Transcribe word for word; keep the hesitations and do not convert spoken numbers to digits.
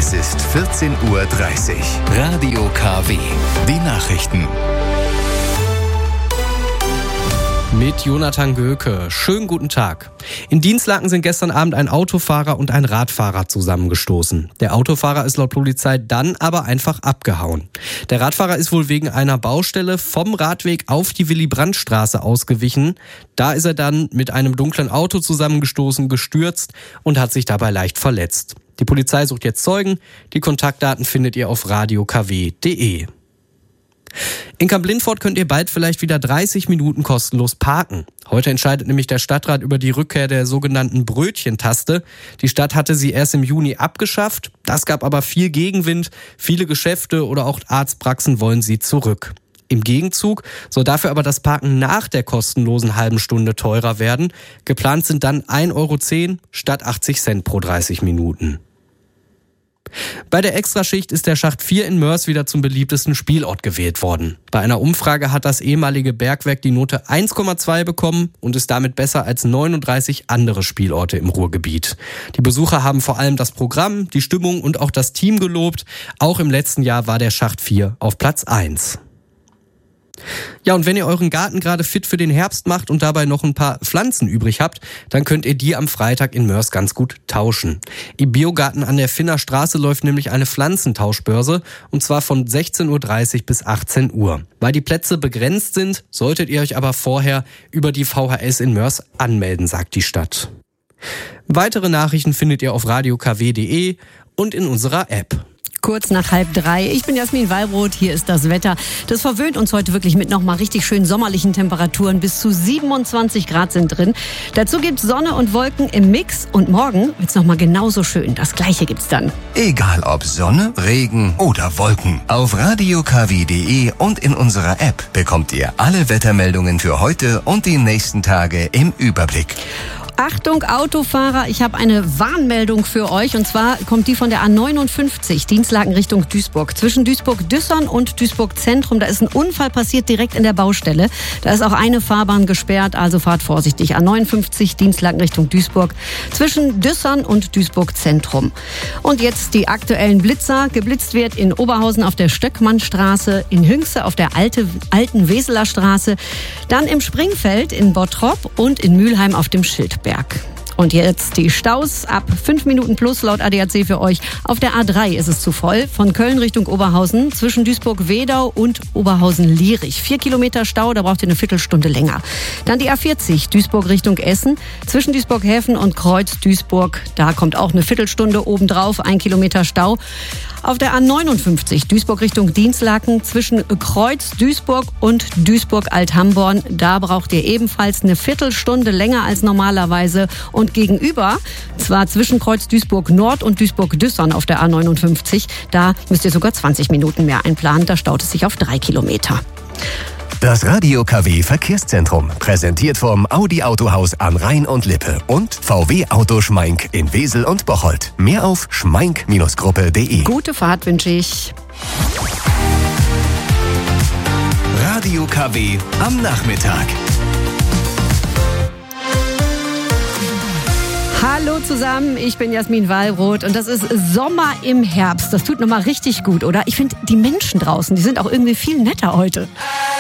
Es ist vierzehn Uhr dreißig. Radio K W. Die Nachrichten. Mit Jonathan Göke. Schönen guten Tag. In Dinslaken sind gestern Abend ein Autofahrer und ein Radfahrer zusammengestoßen. Der Autofahrer ist laut Polizei dann aber einfach abgehauen. Der Radfahrer ist wohl wegen einer Baustelle vom Radweg auf die Willy-Brandt-Straße ausgewichen. Da ist er dann mit einem dunklen Auto zusammengestoßen, gestürzt und hat sich dabei leicht verletzt. Die Polizei sucht jetzt Zeugen. Die Kontaktdaten findet ihr auf radio k w punkt d e. In Kamp-Lintfort könnt ihr bald vielleicht wieder dreißig Minuten kostenlos parken. Heute entscheidet nämlich der Stadtrat über die Rückkehr der sogenannten Brötchentaste. Die Stadt hatte sie erst im Juni abgeschafft. Das gab aber viel Gegenwind. Viele Geschäfte oder auch Arztpraxen wollen sie zurück. Im Gegenzug soll dafür aber das Parken nach der kostenlosen halben Stunde teurer werden. Geplant sind dann ein Euro zehn statt achtzig Cent pro dreißig Minuten. Bei der Extraschicht ist der Schacht vier in Moers wieder zum beliebtesten Spielort gewählt worden. Bei einer Umfrage hat das ehemalige Bergwerk die Note eins Komma zwei bekommen und ist damit besser als neununddreißig andere Spielorte im Ruhrgebiet. Die Besucher haben vor allem das Programm, die Stimmung und auch das Team gelobt. Auch im letzten Jahr war der Schacht vier auf Platz eins. Ja, und wenn ihr euren Garten gerade fit für den Herbst macht und dabei noch ein paar Pflanzen übrig habt, dann könnt ihr die am Freitag in Moers ganz gut tauschen. Im Biogarten an der Finner Straße läuft nämlich eine Pflanzentauschbörse und zwar von sechzehn Uhr dreißig bis achtzehn Uhr. Weil die Plätze begrenzt sind, solltet ihr euch aber vorher über die V H S in Moers anmelden, sagt die Stadt. Weitere Nachrichten findet ihr auf radio k w punkt d e und in unserer App. Kurz nach halb drei. Ich bin Jasmin Wallbrot, hier ist das Wetter. Das verwöhnt uns heute wirklich mit nochmal richtig schön sommerlichen Temperaturen. Bis zu siebenundzwanzig Grad sind drin. Dazu gibt's Sonne und Wolken im Mix. Und morgen wird's nochmal genauso schön. Das Gleiche gibt's dann. Egal ob Sonne, Regen oder Wolken. Auf radio k w punkt d e und in unserer App bekommt ihr alle Wettermeldungen für heute und die nächsten Tage im Überblick. Achtung Autofahrer, ich habe eine Warnmeldung für euch und zwar kommt die von der A neunundfünfzig, Dinslaken Richtung Duisburg. Zwischen Duisburg-Düssern und Duisburg-Zentrum, da ist ein Unfall passiert direkt in der Baustelle. Da ist auch eine Fahrbahn gesperrt, also fahrt vorsichtig. A neunundfünfzig, Dinslaken Richtung Duisburg, zwischen Düssern und Duisburg-Zentrum. Und jetzt die aktuellen Blitzer. Geblitzt wird in Oberhausen auf der Stöckmannstraße, in Hünxe auf der alte, alten Weseler Straße, dann im Springfeld in Bottrop und in Mülheim auf dem Schildberg. Und jetzt die Staus ab fünf Minuten plus laut A D A C für euch. Auf der A drei ist es zu voll. Von Köln Richtung Oberhausen zwischen Duisburg-Wedau und Oberhausen-Lierich. Vier Kilometer Stau, da braucht ihr eine Viertelstunde länger. Dann die A vierzig, Duisburg Richtung Essen. Zwischen Duisburg-Häfen und Kreuz-Duisburg. Da kommt auch eine Viertelstunde obendrauf. Ein Kilometer Stau. Auf der A neunundfünfzig, Duisburg Richtung Dinslaken. Zwischen Kreuz-Duisburg und Duisburg-Althamborn. Da braucht ihr ebenfalls eine Viertelstunde länger als normalerweise. Und gegenüber, zwar zwischen Kreuz-Duisburg Nord und Duisburg-Düssern auf der A neunundfünfzig, da müsst ihr sogar zwanzig Minuten mehr einplanen. Da staut es sich auf drei Kilometer. Das Radio K W Verkehrszentrum, präsentiert vom Audi Autohaus am Rhein und Lippe und V W Auto Schmeink in Wesel und Bocholt. Mehr auf schmeink Bindestrich gruppe punkt d e. Gute Fahrt wünsche ich. Radio K W am Nachmittag. Hallo zusammen, ich bin Jasmin Wallbrot und das ist Sommer im Herbst. Das tut nochmal richtig gut, oder? Ich finde, die Menschen draußen, die sind auch irgendwie viel netter heute.